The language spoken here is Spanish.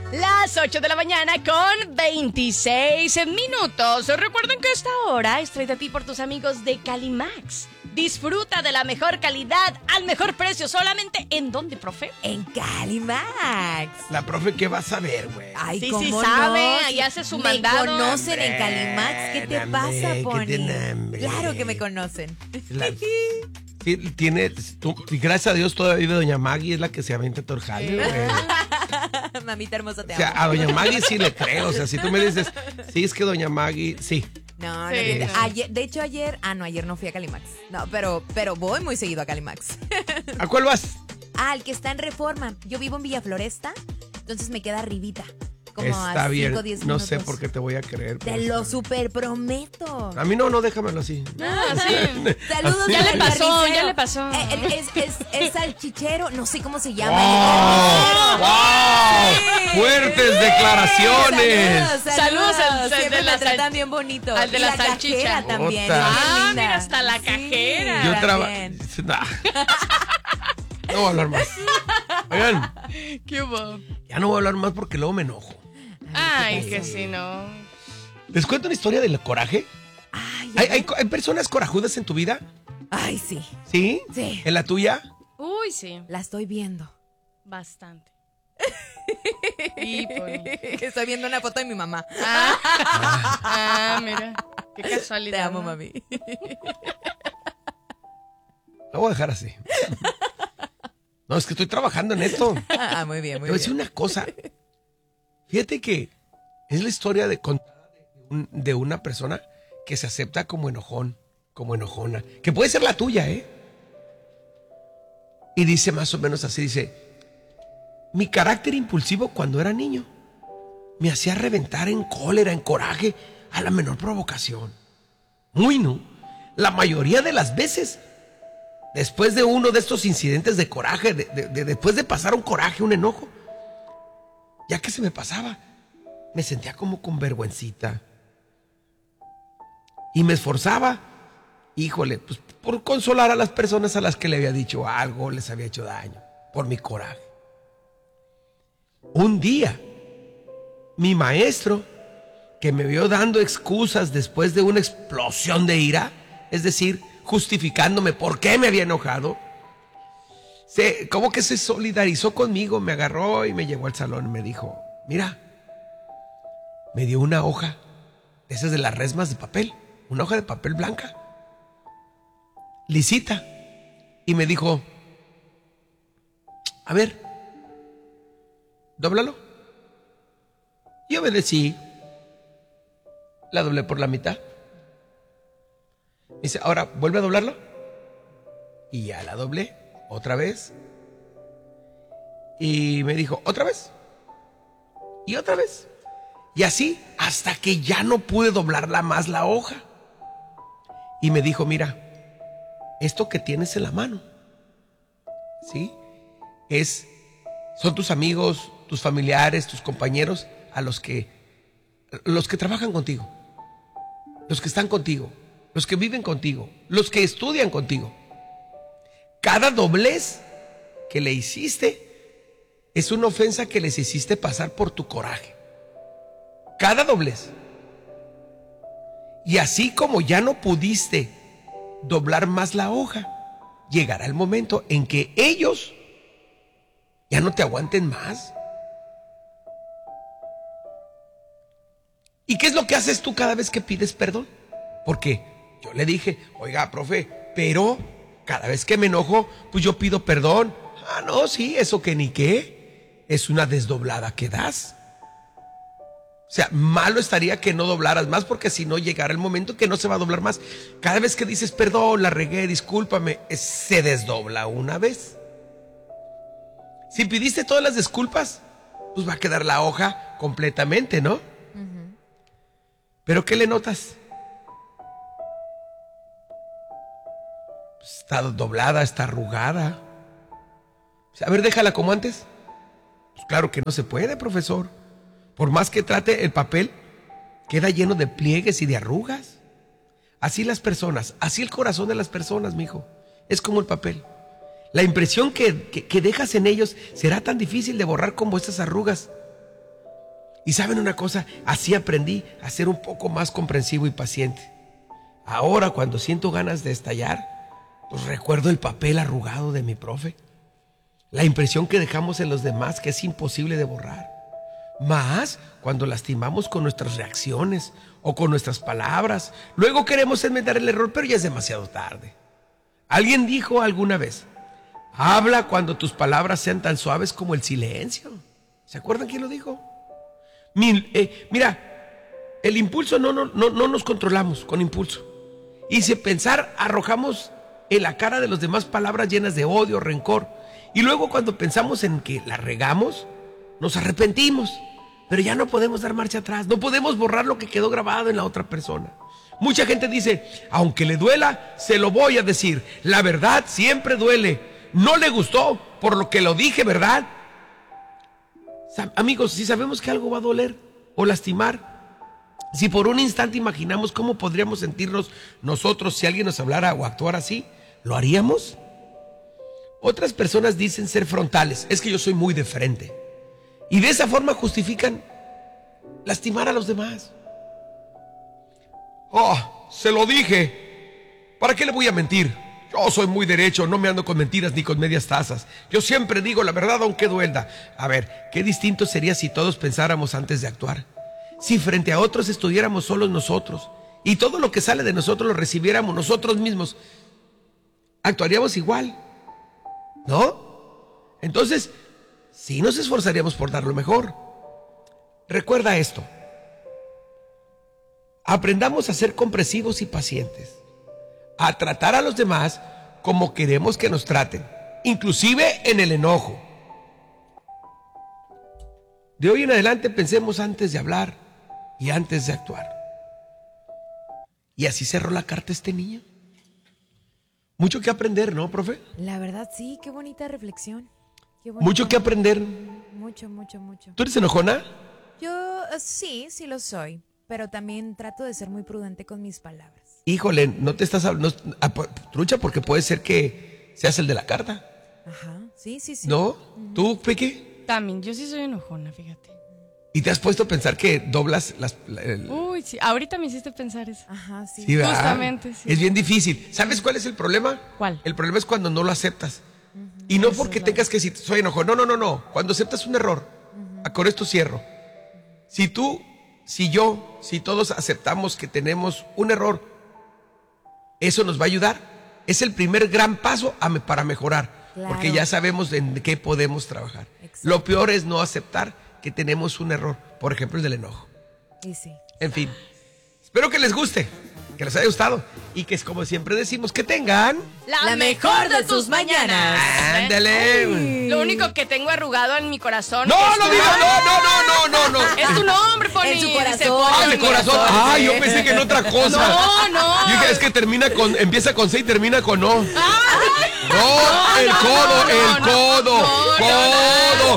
Las 8 de la mañana con 26 minutos. Recuerden que esta hora es traída a ti por tus amigos de Calimax. Disfruta de la mejor calidad al mejor precio. ¿Solamente en dónde, profe? En Calimax. La profe, ¿qué vas a ver, güey? Ay, Sí, ¿cómo sí no? sabe, ahí hace su mandado. Me conocen en Calimax. ¿Qué te pasa, Pony? Hombre. Claro que me conocen. Y gracias a Dios todavía vive Doña Maggie, es la que se avienta todo el jale, güey. Mamita hermosa, te O sea, amo. a Doña Maggie sí le creo. O sea, si tú me dices, sí, es que Doña Maggie, sí. No, Sí, no, no. ayer, de hecho ayer no fui a Calimax. No, pero voy muy seguido a Calimax. ¿A cuál vas? El que está en Reforma. Yo vivo en Villa Floresta, entonces me queda arribita. Como Está a 5 bien. o 10 No minutos. sé por qué te voy a creer. Te pero lo está super prometo. bien. A mí no, déjamelo así. Sí. Saludos Ya al le pasó, carnicero. ya le pasó. Es salchichero, no sé cómo se llama. ¡Wow! ¡Wow! Sí. ¡Fuertes declaraciones! Saludos. al Siempre de la me tratan sal- bien bonito. al de Y la la salchicha. cajera también. Ota. es bien Ah, linda. mira, hasta la cajera. Yo también. No voy a hablar más. Oigan, ¿Qué hubo? ya no voy a hablar más porque luego me enojo. Ay, que si no. ¿Les cuento una historia del coraje? Ay, ¿Hay personas corajudas en tu vida? ay, sí. ¿Sí? Sí. ¿En la tuya? Uy, sí, La estoy viendo. bastante. Y Pony. Estoy viendo una foto de mi mamá. Mira. Qué casualidad. Te amo, ¿no? mami. La voy a dejar así. No, es que estoy trabajando en esto. Muy bien, Te muy voy a decir bien. una cosa. Fíjate que es la historia de una persona que se acepta como enojón, como enojona. Que puede ser la tuya, ¿eh? Y dice más o menos así, dice, mi carácter impulsivo cuando era niño me hacía reventar en cólera, en coraje, a la menor provocación. Muy no. La mayoría de las veces, después de uno de estos incidentes de coraje, después de pasar un coraje, un enojo, ya que se me pasaba, me sentía como con vergüencita. Y me esforzaba, híjole, pues por consolar a las personas a las que le había dicho algo, les había hecho daño, por mi coraje. Un día, mi maestro, que me vio dando excusas después de una explosión de ira, es decir, justificándome por qué me había enojado, como que se solidarizó conmigo, me agarró y me llevó al salón y me dijo, mira, me dio una hoja, de esas de las resmas de papel, una hoja de papel blanca, lisita, y me dijo, a ver, dóblalo. Y obedecí, la doblé por la mitad. Dice, ahora, vuelve a doblarlo. Y ya la doblé, otra vez. Y me dijo, ¿otra vez? Y otra vez. Y así, hasta que ya no pude doblarla más la hoja. Y me dijo, mira, esto que tienes en la mano, ¿sí? Son tus amigos, tus familiares, tus compañeros, los que trabajan contigo, los que están contigo, los que viven contigo, los que estudian contigo. Cada doblez que le hiciste es una ofensa que les hiciste pasar por tu coraje. Cada doblez. Y así como ya no pudiste doblar más la hoja, llegará el momento en que ellos ya no te aguanten más. ¿Y qué es lo que haces tú cada vez que pides perdón? Porque yo le dije, oiga, profe, pero cada vez que me enojo, pues yo pido perdón. Ah, no, sí, eso que ni qué. Es una desdoblada que das. O sea, malo estaría que no doblaras más, porque si no llegará el momento que no se va a doblar más. Cada vez que dices perdón, la regué, discúlpame, se desdobla una vez. Si pidiste todas las disculpas, pues va a quedar la hoja completamente, ¿no? ¿Pero qué le notas? Está doblada, está arrugada. A ver, déjala como antes. Pues claro que no se puede, profesor. Por más que trate, el papel queda lleno de pliegues y de arrugas. Así las personas, así el corazón de las personas, mijo. Es como el papel. La impresión que dejas en ellos será tan difícil de borrar como estas arrugas. Y ¿saben una cosa? Así aprendí a ser un poco más comprensivo y paciente. Ahora, cuando siento ganas de estallar, pues recuerdo el papel arrugado de mi profe. La impresión que dejamos en los demás que es imposible de borrar. Más cuando lastimamos con nuestras reacciones o con nuestras palabras. Luego queremos enmendar el error, pero ya es demasiado tarde. Alguien dijo alguna vez: habla cuando tus palabras sean tan suaves como el silencio. ¿Se acuerdan quién lo dijo? Mira, el impulso no nos controlamos con impulso. Y si pensar, arrojamos en la cara de los demás palabras llenas de odio, rencor. Y luego cuando pensamos en que la regamos, nos arrepentimos. Pero ya no podemos dar marcha atrás. No podemos borrar lo que quedó grabado en la otra persona. Mucha gente dice: aunque le duela, se lo voy a decir. La verdad siempre duele. No le gustó por lo que lo dije, ¿verdad? Amigos, si sabemos que algo va a doler o lastimar, si por un instante imaginamos cómo podríamos sentirnos nosotros si alguien nos hablara o actuara así, ¿lo haríamos? Otras personas dicen ser frontales. Es que yo soy muy de frente. Y de esa forma justifican lastimar a los demás. Oh, se lo dije. ¿Para qué le voy a mentir? Yo soy muy derecho, no me ando con mentiras ni con medias tazas. Yo siempre digo la verdad aunque duela. A ver, qué distinto sería si todos pensáramos antes de actuar. Si frente a otros estuviéramos solos nosotros y todo lo que sale de nosotros lo recibiéramos nosotros mismos, actuaríamos igual, ¿no? Entonces, sí nos esforzaríamos por dar lo mejor. Recuerda esto: aprendamos a ser comprensivos y pacientes, a tratar a los demás como queremos que nos traten, inclusive en el enojo. De hoy en adelante pensemos antes de hablar y antes de actuar. Y así cerró la carta este niño. Mucho que aprender, ¿no, profe? La verdad, sí, qué bonita reflexión. Qué bonita. Mucho que aprender. Mucho, mucho, mucho. ¿Tú eres enojona? Yo sí lo soy, pero también trato de ser muy prudente con mis palabras. Híjole, no te estás hablando, trucha, porque puede ser que seas el de la carta. Ajá, sí. ¿No? ¿Tú, Peque? También, yo sí soy enojona, fíjate. ¿Y te has puesto a pensar que doblas Uy, sí, ahorita me hiciste pensar eso. Ajá, sí. Sí, ¿verdad? Justamente, sí. Es bien difícil. ¿Sabes cuál es el problema? ¿Cuál? El problema es cuando no lo aceptas. Y no porque tengas que decir, soy enojón. No. Cuando aceptas un error, con esto cierro. Si tú, si yo, si todos aceptamos que tenemos un error, eso nos va a ayudar. Es el primer gran paso para mejorar. Claro. Porque ya sabemos en qué podemos trabajar. Exacto. Lo peor es no aceptar que tenemos un error. Por ejemplo, el del enojo. Y sí. En fin, espero que les guste, que les haya gustado y que, como siempre decimos, que tengan La mejor de tus mañanas. Ándale. Lo único que tengo arrugado en mi corazón. No, es no tu digas, nombre. no. Es tu nombre, Poli. En su corazón. Dice Poli. Ah, de corazón. Ah, yo pensé que en otra cosa. No. Yo dije, es que empieza con C y termina con O. Ay. No, el codo. no. Codo.